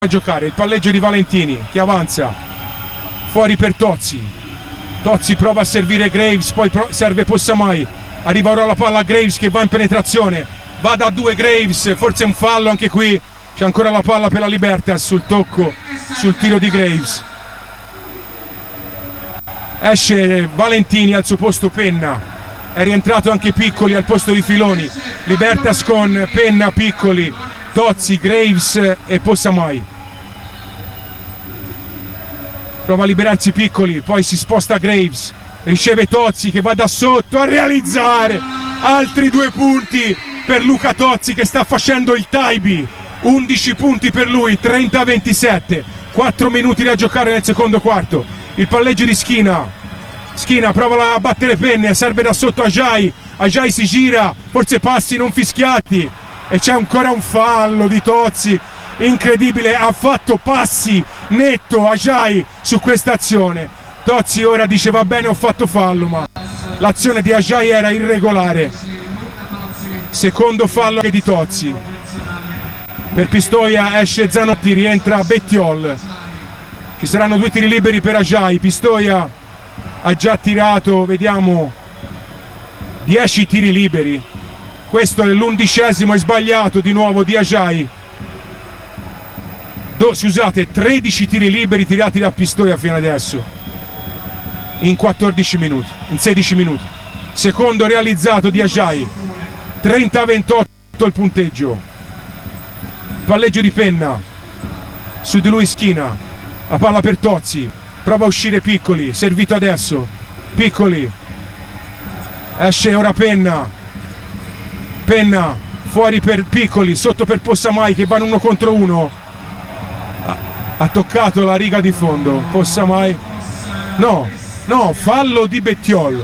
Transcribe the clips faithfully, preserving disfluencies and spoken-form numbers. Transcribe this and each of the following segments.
a giocare, il palleggio di Valentini che avanza, fuori per Tozzi, Tozzi prova a servire Graves, poi pro- serve Possamai, arriva ora la palla a Graves che va in penetrazione, va da due Graves, forse un fallo anche qui, c'è ancora la palla per la Libertas sul tocco, sul tiro di Graves. Esce Valentini al suo posto Penna, è rientrato anche Piccoli al posto di Filoni, Libertas con Penna, Piccoli, Tozzi, Graves e Possamai. Prova a liberarsi Piccoli, poi si sposta Graves, riceve Tozzi che va da sotto a realizzare altri due punti per Luca Tozzi che sta facendo il Taibi, undici punti per lui, trenta a ventisette, quattro minuti da giocare nel secondo quarto. Il palleggio di Schina, Schina prova a battere Penne, serve da sotto Ajay, Ajay si gira, forse passi non fischiati e c'è ancora un fallo di Tozzi, incredibile, ha fatto passi netto Ajay su questa azione. Tozzi ora dice va bene, ho fatto fallo, ma l'azione di Ajay era irregolare. Secondo fallo di Tozzi. Per Pistoia esce Zanotti, rientra Bettiol. Ci saranno due tiri liberi per Ajay. Pistoia ha già tirato, vediamo, dieci tiri liberi. Questo è l'undicesimo, è sbagliato di nuovo di Ajay. Do, scusate, tredici tiri liberi tirati da Pistoia fino adesso in quattordici minuti, in sedici minuti. Secondo realizzato di Ajay, trenta a ventotto il punteggio. Palleggio di Penna, su di lui Schina, la palla per Tozzi, prova a uscire Piccoli, servito adesso, Piccoli, esce ora Penna, Penna fuori per Piccoli, sotto per Possamai che vanno uno contro uno. Ha toccato la riga di fondo, Possamai, no, no, fallo di Bettiol.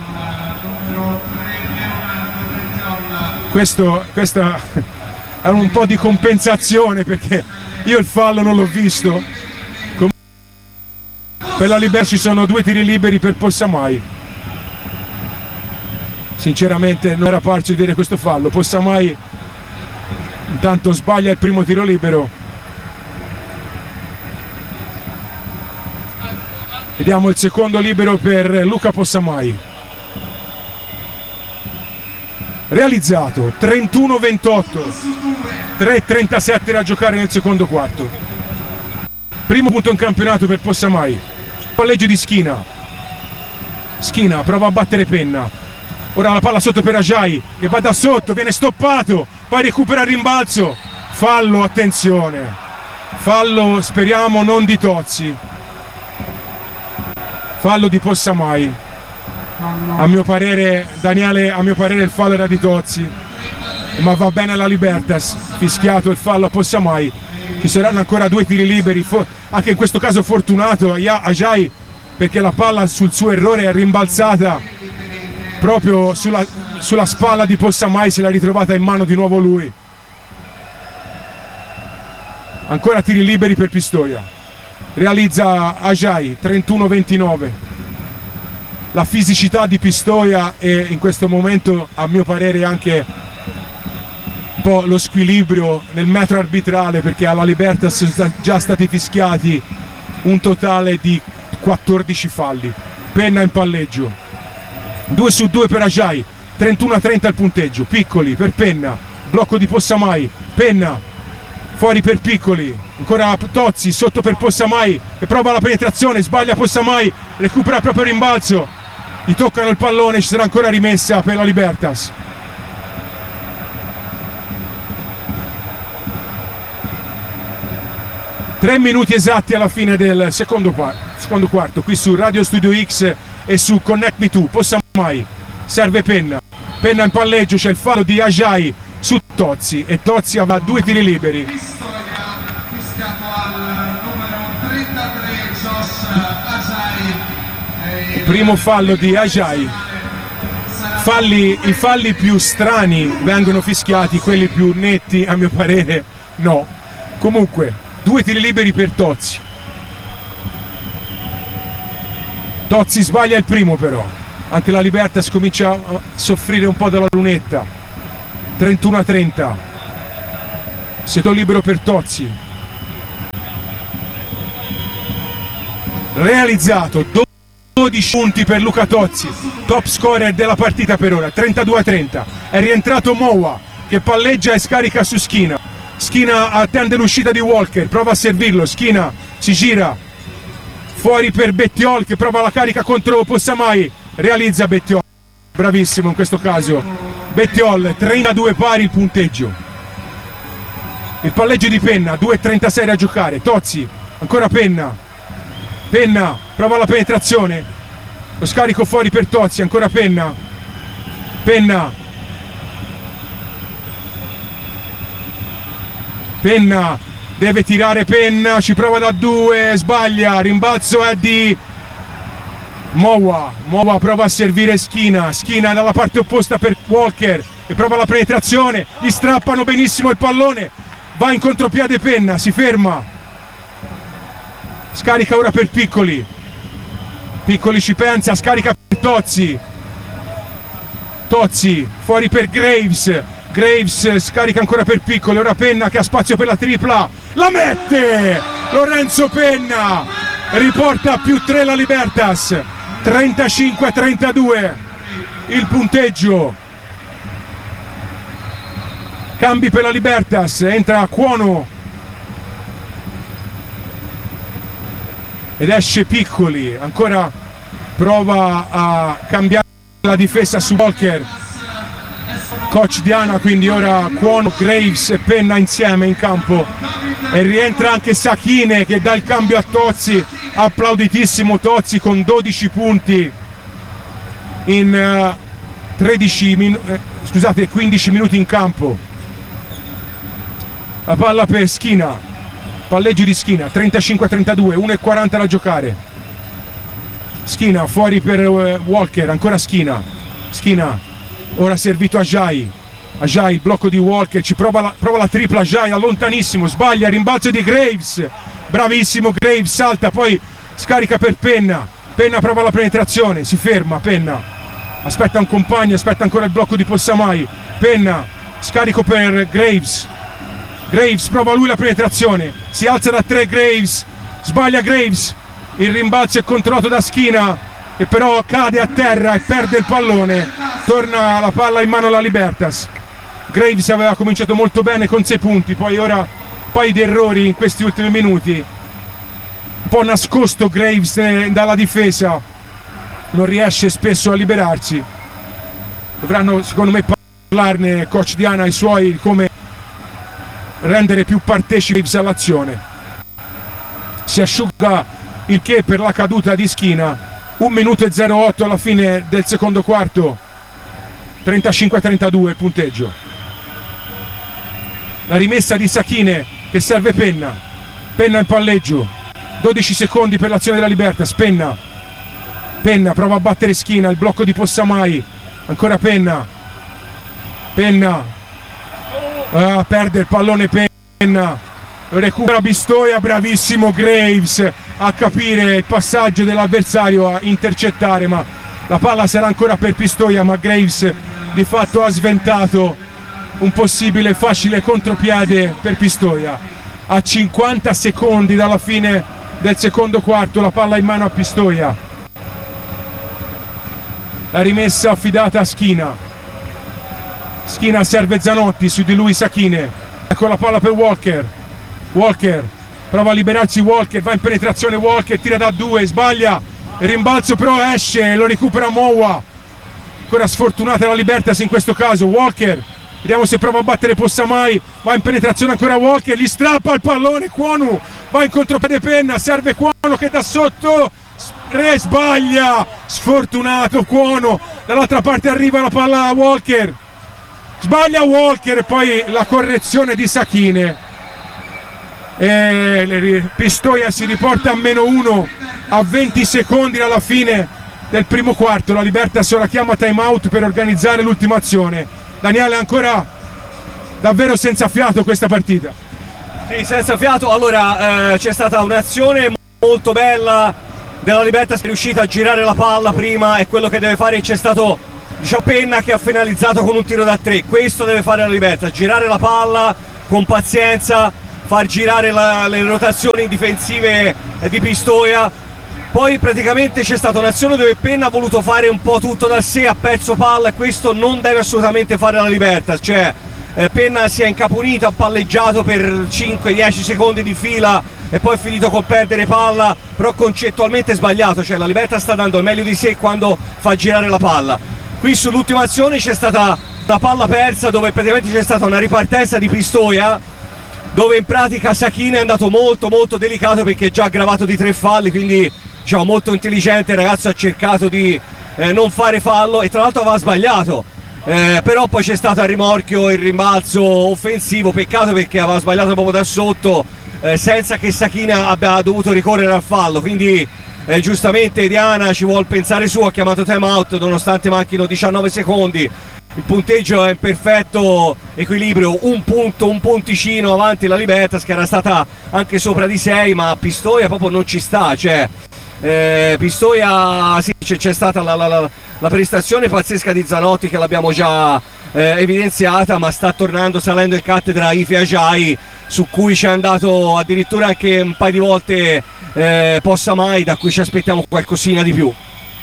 Questo, questa è un po' di compensazione perché io il fallo non l'ho visto. Com- per la Libertà ci sono due tiri liberi per Possamai. Sinceramente non era parso di vedere questo fallo. Possamai intanto sbaglia il primo tiro libero. Vediamo il secondo libero per Luca Possamai. Realizzato, trentuno a ventotto, tre a trentasette da giocare nel secondo quarto. Primo punto in campionato per Possamai. Palleggio di Schina. Schina prova a battere Penna. Ora la palla sotto per Ajay che va da sotto, viene stoppato, poi recupera il rimbalzo. Fallo, attenzione. Fallo, speriamo non di Tozzi. Fallo di Possamai. A mio parere, Daniele, a mio parere il fallo era di Tozzi, ma va bene alla Libertas, fischiato il fallo a Possamai. Ci saranno ancora due tiri liberi, for- anche in questo caso fortunato Ajay perché la palla sul suo errore è rimbalzata proprio sulla, sulla spalla di Possamai, se l'ha ritrovata in mano di nuovo lui. Ancora tiri liberi per Pistoia. Realizza Ajay, trentuno a ventinove. La fisicità di Pistoia e in questo momento a mio parere anche un po' lo squilibrio nel metro arbitrale, perché alla Libertas sono già stati fischiati un totale di quattordici falli. Penna in palleggio, due su due per Ajay, trentuno a trenta il punteggio. Piccoli per Penna, blocco di Possamai, Penna fuori per Piccoli, ancora Tozzi sotto per Possamai che prova la penetrazione, sbaglia Possamai, recupera il proprio rimbalzo, gli toccano il pallone, ci sarà ancora rimessa per la Libertas. Tre minuti esatti alla fine del secondo, par- secondo quarto qui su Radio Studio X e su Connect Me To. Possamai, serve Penna, Penna in palleggio, c'è il fallo di Ajay su Tozzi e Tozzi avrà due tiri liberi. Primo fallo di Ajay. Falli, i falli più strani vengono fischiati, quelli più netti a mio parere no. Comunque due tiri liberi per Tozzi. Tozzi sbaglia il primo però, anche la Libertas comincia a soffrire un po' dalla lunetta. trentuno a trenta. Seto libero per Tozzi. realizzato, dodici punti per Luca Tozzi, top scorer della partita per ora, trentadue a trenta. È rientrato Mowa che palleggia e scarica su Schina. Schina attende l'uscita di Walker, prova a servirlo, Schina si gira fuori per Bettiol che prova la carica contro Possamai, realizza Bettiol, bravissimo in questo caso Bettiol, trentadue pari il punteggio. Il palleggio di Penna, due e trentasei a giocare, Tozzi, ancora Penna, Penna prova la penetrazione, lo scarico fuori per Tozzi, ancora Penna, Penna, Penna deve tirare, Penna ci prova da due, sbaglia, rimbalzo è di Mowa, Mowa prova a servire Schina, Schina dalla parte opposta per Walker e prova la penetrazione, gli strappano benissimo il pallone, va in contropiede Penna, si ferma, scarica ora per Piccoli, Piccoli ci pensa, scarica per Tozzi, Tozzi fuori per Graves, Graves scarica ancora per Piccoli, ora Penna che ha spazio per la tripla, la mette! Lorenzo Penna riporta a più tre la Libertas, trentacinque a trentadue il punteggio. Cambi per la Libertas, entra Cuono ed esce Piccoli, ancora prova a cambiare la difesa su Walker, coach Diana, quindi ora Cuono, Graves e Penna insieme in campo e rientra anche Sachine che dà il cambio a Tozzi, applauditissimo Tozzi con dodici punti in uh, tredici min- eh, scusate quindici minuti in campo. La palla per Schina, palleggio di Schina, trentacinque a trentadue, uno e quaranta da giocare. Schina fuori per uh, Walker, ancora Schina, Schina ora servito a Jai, a Jai, blocco di Walker, ci prova la, prova la tripla Jai, allontanissimo, sbaglia, rimbalzo di Graves, bravissimo Graves, salta, poi scarica per Penna, Penna prova la penetrazione, si ferma Penna, aspetta un compagno, aspetta ancora il blocco di Possamai, Penna, scarico per Graves, Graves prova lui la penetrazione, si alza da tre Graves, sbaglia Graves, il rimbalzo è controllato da Schina che però cade a terra e perde il pallone, torna la palla in mano alla Libertas. Graves aveva cominciato molto bene con sei punti, poi ora un paio di errori in questi ultimi minuti, un po' nascosto Graves dalla difesa, non riesce spesso a liberarsi. Dovranno secondo me parlarne coach Diana ai suoi come rendere più partecipi all'azione. Si asciuga il che per la caduta di Schina, un minuto e zero otto alla fine del secondo quarto, trentacinque a trentadue il punteggio. La rimessa di Sachine che serve Penna, Penna in palleggio, dodici secondi per l'azione della Libertas, Penna, Penna prova a battere Schina, il blocco di Possamai, ancora Penna, Penna, ah, perde il pallone Penna, lo recupera Pistoia, bravissimo Graves a capire il passaggio dell'avversario, a intercettare, ma la palla sarà ancora per Pistoia, ma Graves di fatto ha sventato un possibile facile contropiede per Pistoia. A cinquanta secondi dalla fine del secondo quarto la palla in mano a Pistoia, la rimessa affidata a Schina, Schina serve Zanotti, su di lui Sachine, ecco la palla per Walker, Walker prova a liberarsi, Walker va in penetrazione, Walker tira da due, sbaglia, il rimbalzo però esce, lo recupera Mowa, ancora sfortunata la Libertas in questo caso. Walker, vediamo se prova a battere Possamai, va in penetrazione ancora Walker, gli strappa il pallone, Cuonu va in contropiede Penna, serve Cuonu che da sotto Re sbaglia, sfortunato Cuonu, dall'altra parte arriva la palla a Walker, sbaglia Walker e poi la correzione di Sachine. E Pistoia si riporta a meno uno a venti secondi alla fine del primo quarto. La Libertas ora chiama time out per organizzare l'ultima azione. Daniele, ancora davvero senza fiato questa partita. Sì, senza fiato. Allora eh, c'è stata un'azione molto bella della Libertas che è riuscita a girare la palla prima, è quello che deve fare. C'è stato, diciamo, Penna che ha finalizzato con un tiro da tre. Questo deve fare la Libertas, girare la palla con pazienza, far girare la, le rotazioni difensive di Pistoia Poi praticamente c'è stata un'azione dove Penna ha voluto fare un po' tutto da sé, ha perso palla, e questo non deve assolutamente fare la Libertas, cioè eh, Penna si è incaponito, ha palleggiato per cinque dieci secondi di fila e poi è finito col perdere palla, però concettualmente sbagliato, cioè la Libertas sta dando il meglio di sé quando fa girare la palla. Qui sull'ultima azione c'è stata la palla persa, dove praticamente c'è stata una ripartenza di Pistoia, dove in pratica Sakina è andato molto molto delicato perché è già aggravato di tre falli, quindi diciamo molto intelligente, il ragazzo ha cercato di eh, non fare fallo e tra l'altro aveva sbagliato, eh, però poi c'è stato a rimorchio il rimbalzo offensivo, peccato perché aveva sbagliato proprio da sotto, eh, senza che Sakina abbia dovuto ricorrere al fallo, quindi eh, giustamente Diana ci vuol pensare su, ha chiamato time out nonostante manchino diciannove secondi, il punteggio è in perfetto equilibrio, un punto, un punticino avanti la Libertas che era stata anche sopra di sei, ma Pistoia proprio non ci sta, cioè Eh, Pistoia sì, c'è, c'è stata la, la, la, la prestazione pazzesca di Zanotti che l'abbiamo già eh, evidenziata, ma sta tornando salendo il cattedra Ife Ajay, su cui ci è andato addirittura anche un paio di volte eh, Possa Mai, da cui ci aspettiamo qualcosina di più.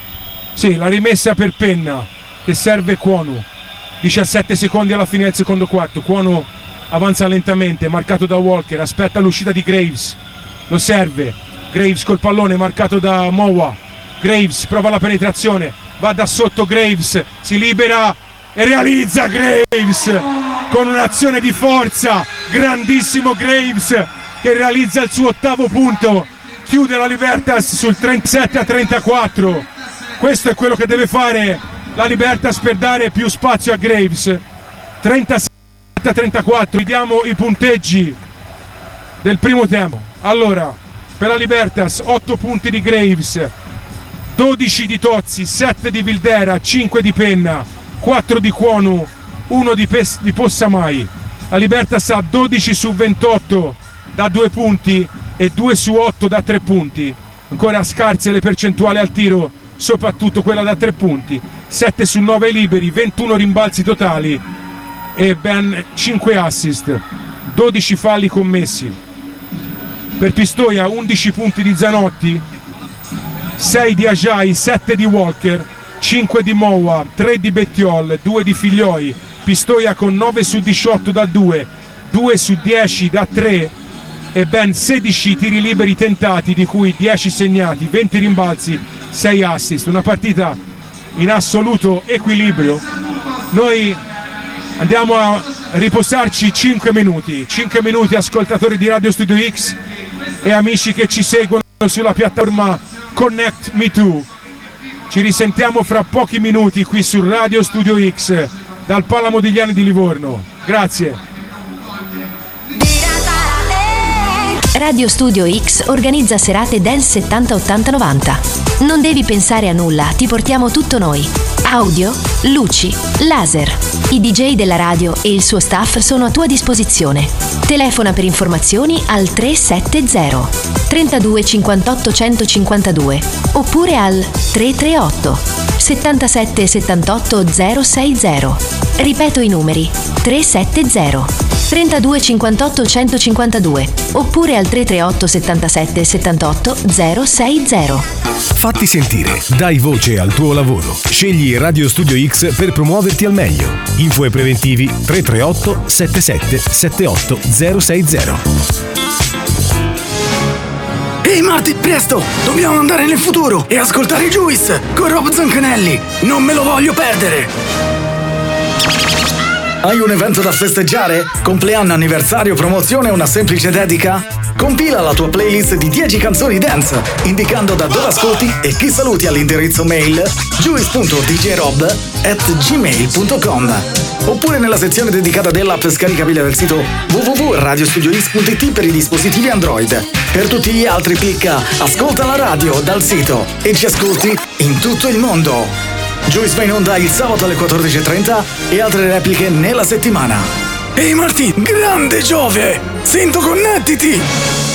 Sì, la rimessa per Penna che serve Kwonu, diciassette secondi alla fine del secondo quarto, Kwonu avanza lentamente, marcato da Walker, aspetta l'uscita di Graves, lo serve, Graves col pallone marcato da Mowa, Graves prova la penetrazione, va da sotto Graves, si libera e realizza Graves con un'azione di forza, grandissimo Graves che realizza il suo ottavo punto, chiude la Libertas sul trentasette a trentaquattro. Questo è quello che deve fare la Libertas per dare più spazio a Graves. trentasette a trentaquattro, vediamo i punteggi del primo tempo. Allora, per la Libertas otto punti di Graves, dodici di Tozzi, sette di Vildera, cinque di Penna, quattro di Kwonu, uno di, Pes- di Possamai. La Libertas ha dodici su ventotto da due punti e due su otto da tre punti. Ancora scarse le percentuali al tiro, soprattutto quella da tre punti. sette su nove liberi, ventuno rimbalzi totali e ben cinque assist, dodici falli commessi. Per Pistoia undici punti di Zanotti, sei di Ajay, sette di Walker, cinque di Mowa, tre di Bettiol, due di Figlioi. Pistoia con nove su diciotto da due, due su dieci da tre e ben sedici tiri liberi tentati, di cui dieci segnati, venti rimbalzi, sei assist. Una partita in assoluto equilibrio. Noi andiamo a riposarci cinque minuti, cinque minuti ascoltatori di Radio Studio X e amici che ci seguono sulla piattaforma Connect Me Too. Ci risentiamo fra pochi minuti qui su Radio Studio X dal Pala Modigliani di Livorno. Grazie. Radio Studio X organizza serate Dance settanta ottanta novanta. Non devi pensare a nulla, ti portiamo tutto noi. Audio, luci, laser. I D J della radio e il suo staff sono a tua disposizione. Telefona per informazioni al tre sette zero trentadue cinquantotto centocinquantadue oppure al tre tre otto settantasette settantotto zero sei zero. Ripeto i numeri: tre sette zero trentadue cinquantotto centocinquantadue oppure al tre tre otto settantasette settantotto zero sei zero. Fatti sentire, dai voce al tuo lavoro. Scegli Radio Studio X per promuoverti al meglio. Info e preventivi tre tre otto settantasette settantotto zero sei zero. Ehi Marti, presto! Dobbiamo andare nel futuro e ascoltare Juice con Rob Zancanelli. Non me lo voglio perdere! Hai un evento da festeggiare? Compleanno, anniversario, promozione o una semplice dedica? Compila la tua playlist di dieci canzoni dance, indicando da dove ascolti e chi saluti all'indirizzo mail juice punto d j rob at gmail punto com oppure nella sezione dedicata dell'app scaricabile del sito w w w punto radio studio x punto i t per i dispositivi Android. Per tutti gli altri clicca Ascolta la radio dal sito e ci ascolti in tutto il mondo. Juice va in onda il sabato alle quattordici e trenta e altre repliche nella settimana. Ehi Marti, grande Giove! Sento connettiti!